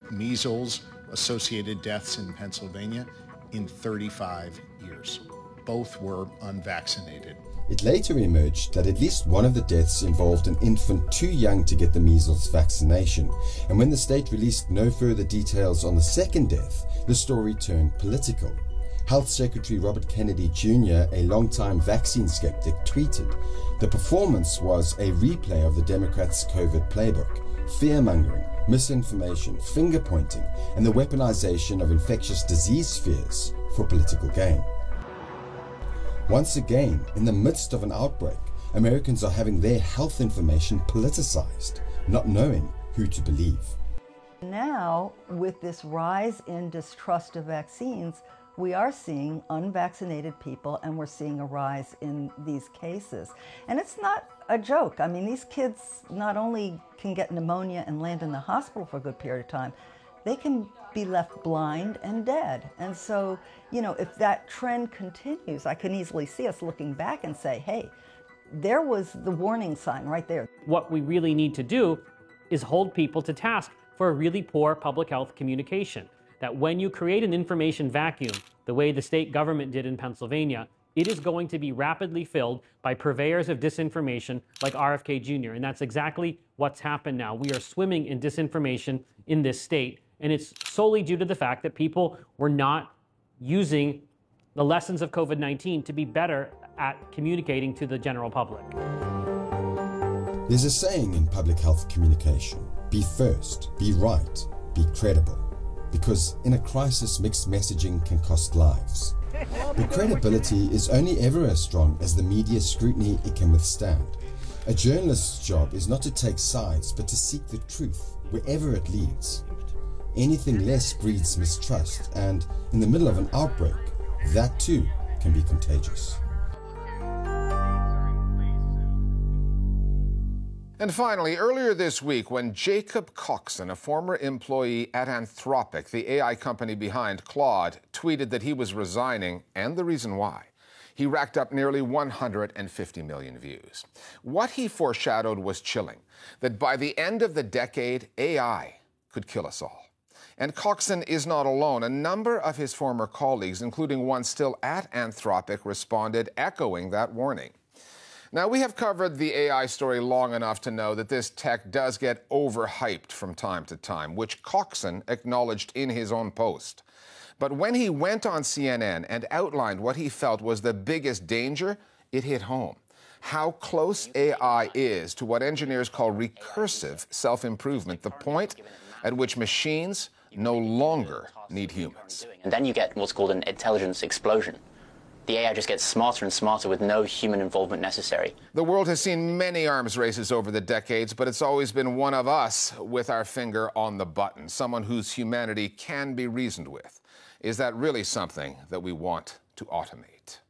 measles-associated deaths in Pennsylvania in 35 years. Both were unvaccinated. It later emerged that at least one of the deaths involved an infant too young to get the measles vaccination, and when the state released no further details on the second death, the story turned political. Health Secretary Robert Kennedy Jr., a longtime vaccine skeptic, tweeted, "The performance was a replay of the Democrats' COVID playbook, fear-mongering, misinformation, finger-pointing, and the weaponization of infectious disease fears for political gain." Once again, in the midst of an outbreak, Americans are having their health information politicized, not knowing who to believe. Now, with this rise in distrust of vaccines, we are seeing unvaccinated people, and we're seeing a rise in these cases. And it's not a joke. I mean, these kids not only can get pneumonia and land in the hospital for a good period of time, they can be left blind and dead. And so, if that trend continues, I can easily see us looking back and say, hey, there was the warning sign right there. What we really need to do is hold people to task for a really poor public health communication. That when you create an information vacuum, the way the state government did in Pennsylvania, it is going to be rapidly filled by purveyors of disinformation like RFK Jr. And that's exactly what's happened now. We are swimming in disinformation in this state. And it's solely due to the fact that people were not using the lessons of COVID-19 to be better at communicating to the general public. There's a saying in public health communication: be first, be right, be credible. Because in a crisis, mixed messaging can cost lives. But credibility is only ever as strong as the media scrutiny it can withstand. A journalist's job is not to take sides, but to seek the truth wherever it leads. Anything less breeds mistrust, and in the middle of an outbreak, that too can be contagious. And finally, earlier this week, when Jacob Coxon, a former employee at Anthropic, the AI company behind Claude, tweeted that he was resigning, and the reason why, he racked up nearly 150 million views. What he foreshadowed was chilling, that by the end of the decade, AI could kill us all. And Coxon is not alone. A number of his former colleagues, including one still at Anthropic, responded, echoing that warning. Now, we have covered the AI story long enough to know that this tech does get overhyped from time to time, which Coxon acknowledged in his own post. But when he went on CNN and outlined what he felt was the biggest danger, it hit home. How close AI is to what engineers call recursive self-improvement, the point at which machines no longer need humans. And then you get what's called an intelligence explosion. The AI just gets smarter and smarter with no human involvement necessary. The world has seen many arms races over the decades, but it's always been one of us with our finger on the button, someone whose humanity can be reasoned with. Is that really something that we want to automate?